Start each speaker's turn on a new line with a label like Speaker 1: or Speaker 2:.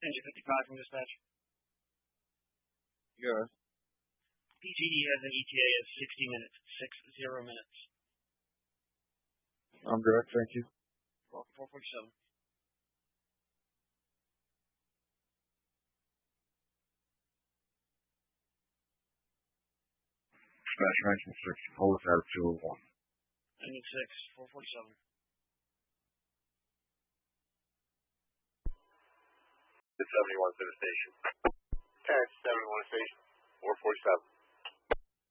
Speaker 1: Engine 55 from dispatch.
Speaker 2: Yes.
Speaker 1: PGE has an ETA of 60 minutes. 60 minutes.
Speaker 2: I'm good, thank you.
Speaker 1: 447.
Speaker 2: Dispatch 1960, hold at 201.
Speaker 1: 96, 447.
Speaker 3: It's 71 to the station. 10, 71 station, 447.